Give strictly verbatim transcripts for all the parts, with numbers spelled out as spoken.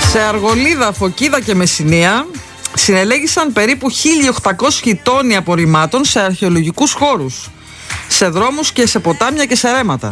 Σε Αργολίδα, Φωκίδα και Μεσσηνία συνελέγησαν περίπου χίλια οκτακόσιοι τόνοι απορριμμάτων σε αρχαιολογικούς χώρους, σε δρόμους και σε ποτάμια και σε ρέματα.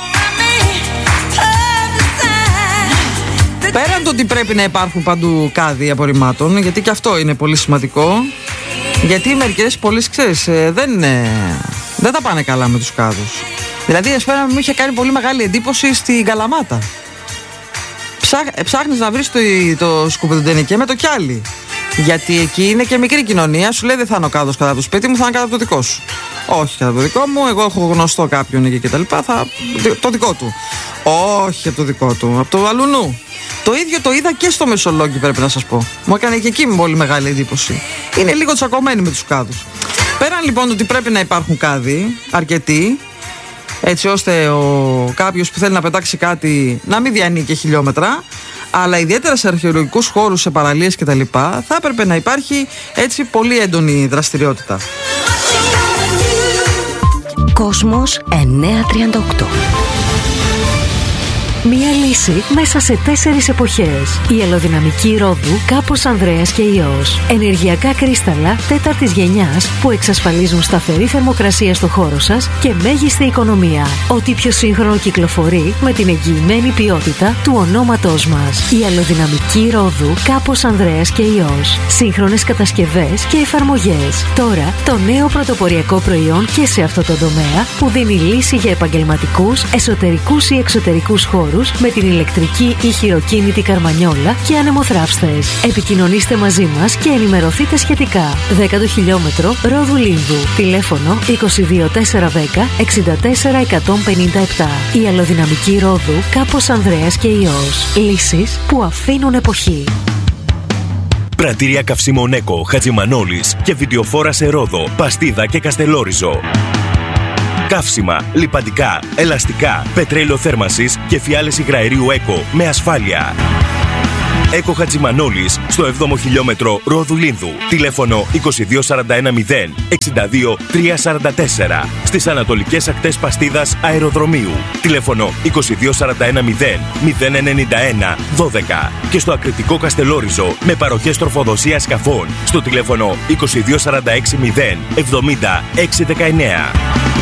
Πέραν το ότι πρέπει να υπάρχουν παντού κάδοι απορριμμάτων, γιατί και αυτό είναι πολύ σημαντικό, γιατί μερικές πόλεις, ξέρεις, δεν, δεν τα πάνε καλά με τους κάδους. Δηλαδή, ας πούμε, μου είχε κάνει πολύ μεγάλη εντύπωση στην Καλαμάτα. Ψάχ, ψάχνεις να βρεις το, το σκουπιδοντενικέ με το κιάλι. Γιατί εκεί είναι και μικρή κοινωνία. Σου λέει δεν θα είναι ο κάδος κατά το σπίτι μου, θα είναι κατά το δικό σου. Όχι κατά το δικό μου, εγώ έχω γνωστό κάποιον εκεί κτλ. Θα, το δικό του. Όχι από το δικό του, από το αλουνού. Το ίδιο το είδα και στο Μεσολόγγι, πρέπει να σας πω. Μου έκανε και εκεί με πολύ μεγάλη εντύπωση. Είναι λίγο τσακωμένοι με τους κάδους. Πέραν λοιπόν ότι πρέπει να υπάρχουν κάδοι, αρκετοί, έτσι ώστε ο κάποιος που θέλει να πετάξει κάτι να μην διανύει και χιλιόμετρα, αλλά ιδιαίτερα σε αρχαιολογικούς χώρους, σε παραλίες κτλ. Θα έπρεπε να υπάρχει έτσι πολύ έντονη δραστηριότητα. Κόσμος εννιακόσια τριάντα οκτώ. Μία λύση μέσα σε τέσσερις εποχές. Η αλλοδυναμική ρόδου Κάπος Ανδρέας και Υιός. Ενεργειακά κρίσταλα τέταρτης γενιάς που εξασφαλίζουν σταθερή θερμοκρασία στο χώρο σας και μέγιστη οικονομία. Ό,τι πιο σύγχρονο κυκλοφορεί με την εγγυημένη ποιότητα του ονόματός μας. Η αλλοδυναμική ρόδου Κάπος Ανδρέας και Υιός. Σύγχρονες κατασκευές και εφαρμογές. Τώρα το νέο πρωτοποριακό προϊόν και σε αυτό το τομέα που δίνει λύση για επαγγελματικούς, εσωτερικούς ή εξωτερικούς χώρους με την ηλεκτρική ή χειροκίνητη καρμανιόλα και ανεμοθράυστες. Επικοινωνήστε μαζί μας και ενημερωθείτε σχετικά. δέκατο χιλιόμετρο Ρόδου Λίνδου. Τηλέφωνο είκοσι δύο τετρακόσια δέκα εξήντα τέσσερα εκατόν πενήντα επτά. Η αλλοδυναμική Ρόδου Κάπος Ανδρέας και Υιός. Λύσεις που αφήνουν εποχή. Πρατήρια καυσίμων Έκο, Χατζημανόλης και βιντεοφόρα σε Ρόδο, Παστίδα και Καστελόριζο. Καύσιμα, λιπαντικά, ελαστικά, πετρέλαιο θέρμανσης και φιάλες υγραερίου Έκο με ασφάλεια. Έκο Χατζημανόλης στο έβδομο χιλιόμετρο Ρόδου Λίνδου. Τηλέφωνο είκοσι δύο σαράντα ένα μηδέν εξήντα δύο τριακόσια σαράντα τέσσερα. Στις ανατολικές ακτές Παστίδας Αεροδρομίου. Τηλέφωνο είκοσι δύο σαράντα ένα μηδέν μηδέν ενενήντα ένα δώδεκα. Και στο Ακριτικό Καστελόριζο με παροχές τροφοδοσίας σκαφών στο τηλέφωνο είκοσι δύο σαράντα έξι μηδέν εβδομήντα έξι δεκαεννέα.